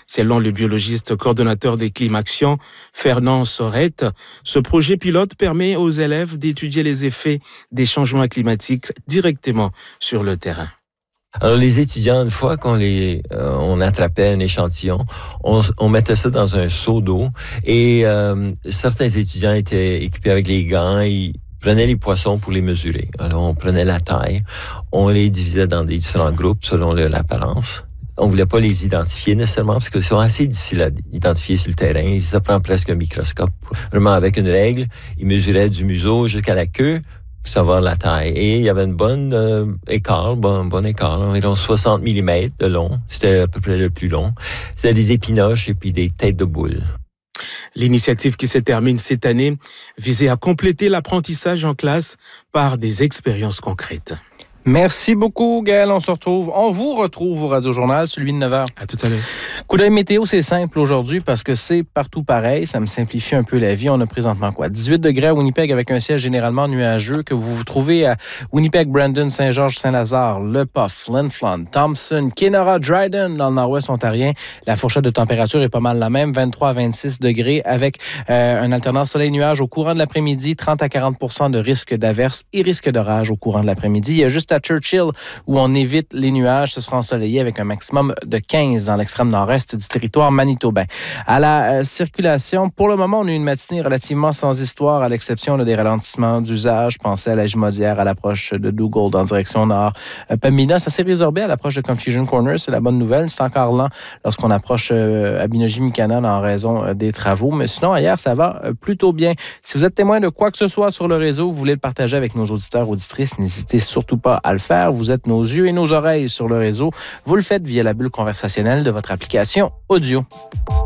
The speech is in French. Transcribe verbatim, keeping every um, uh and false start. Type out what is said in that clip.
Selon le biologiste coordonnateur des Climaction, Fernand Sorette, ce projet pilote permet aux élèves d'étudier les effets des changements climatiques directement sur le terrain. Alors, les étudiants, une fois qu'on les, euh, on attrapait un échantillon, on, on mettait ça dans un seau d'eau et euh, certains étudiants étaient équipés avec les gants, ils prenaient les poissons pour les mesurer. Alors, on prenait la taille, on les divisait dans des différents groupes selon le, l'apparence. On voulait pas les identifier nécessairement parce qu'ils sont assez difficiles à identifier sur le terrain. Ça prend presque un microscope. Vraiment, avec une règle, ils mesuraient du museau jusqu'à la queue pour savoir la taille. Et il y avait une bonne euh, écart, bon, bon écart, environ soixante millimètres de long. C'était à peu près le plus long. C'était des épinoches et puis des têtes de boules. L'initiative qui se termine cette année visait à compléter l'apprentissage en classe par des expériences concrètes. Merci beaucoup, Gaël. On se retrouve, on vous retrouve au Radio-Journal, celui de neuf heures. À tout à l'heure. Coup d'œil météo, c'est simple aujourd'hui parce que c'est partout pareil. Ça me simplifie un peu la vie. On a présentement quoi? dix-huit degrés à Winnipeg avec un ciel généralement nuageux que vous vous trouvez à Winnipeg, Brandon, Saint-Georges, Saint-Lazare, Le Puff, Flin-Flon, Thompson, Kenora, Dryden dans le nord-ouest ontarien. La fourchette de température est pas mal la même, vingt-trois à vingt-six degrés avec euh, un alternance soleil-nuage au courant de l'après-midi, trente à quarante pour cent de risque d'averse et risque d'orage au courant de l'après-midi. Il y a juste à Churchill, où on évite les nuages. Ce sera ensoleillé avec un maximum de quinze dans l'extrême nord-est du territoire manitobain. À la euh, circulation, pour le moment, on a eu une matinée relativement sans histoire, à l'exception là, des ralentissements d'usage. Pensez à la Jumaudière à l'approche de Dugald en direction nord. Euh, Pembina, ça s'est résorbé à l'approche de Confusion Corner. C'est la bonne nouvelle. C'est encore lent lorsqu'on approche euh, Abinogi-Mikana en raison euh, des travaux. Mais sinon, ailleurs, ça va euh, plutôt bien. Si vous êtes témoin de quoi que ce soit sur le réseau, vous voulez le partager avec nos auditeurs, auditrices, n'hésitez surtout pas à le faire. Vous êtes nos yeux et nos oreilles sur le réseau. Vous le faites via la bulle conversationnelle de votre application audio.